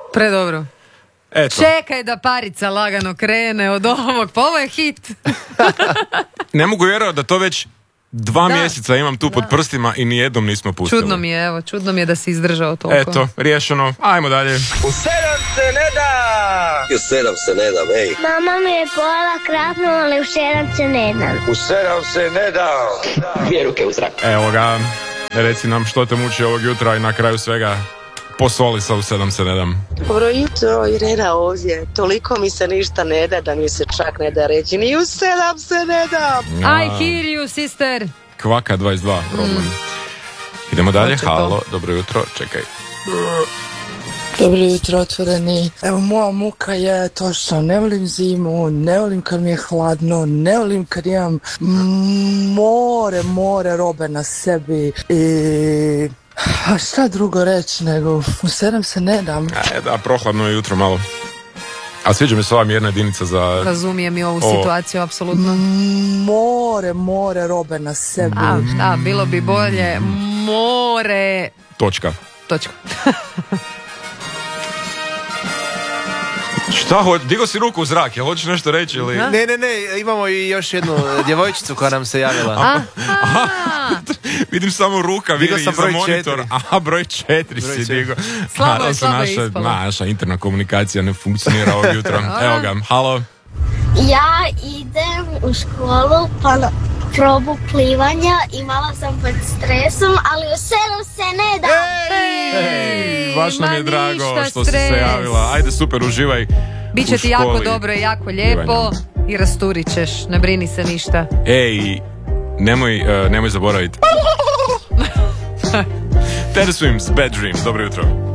Predobro. Eto. Čekaj da parica lagano krene od ovog, pa ovo je hit. Ne mogu vjerovati da to već 2 mjeseca imam tu pod prstima i nijednom nismo pustili. Čudno mi je da si izdržao toliko. Eto, riješeno, ajmo dalje. U 7 se ne da! U 7 se ne da, ej. Mama mi je pojela krapnu, ali u 7 se ne dam. U 7 se ne da! 2 ruke u zrak. Evo ga, reci nam što te muči ovog jutra i na kraju svega posoli sa u 7 se ne dam. Dobro jutro, Irena ovdje. Toliko mi se ništa ne da mi se čak ne da reći. Ni u 7 se ne dam. I hear you, sister. Kvaka 22, problem. Idemo dalje, halo, dobro jutro, čekaj. Dobro jutro, otvoreni. Evo, moja muka je to što ne volim zimu, ne volim kad mi je hladno, ne volim kad imam more robe na sebi i... A šta drugo reći nego u 7 se ne dam. Da, prohladno je jutro malo. A sviđa mi se ova mjerna jedinica za... Razumijem i ovu situaciju, apsolutno. More robe na sebi. Da, bilo bi bolje. More... Točka. Šta, digo si ruku u zrak, jel hoćeš nešto reći ili... Ne, imamo i još jednu djevojčicu koja nam se javila. Vidim samo ruka, vidim za monitor. 4. Aha, broj 4 si digo. Slabo je ispalo. Naša interna komunikacija ne funkcionira ovog jutra. Evo ga, halo. Ja idem u školu pa na probu plivanja i malo sam pod stresom, ali u 7 se ne dam. Baš nam je drago što si stres. se javila. Ajde, super, uživaj. Biće ti jako dobro i jako lijepo i rasturit ćeš, ne brini se ništa. Ej, nemoj zaboraviti. Taylor Swift, Bad Dreams, dobro jutro.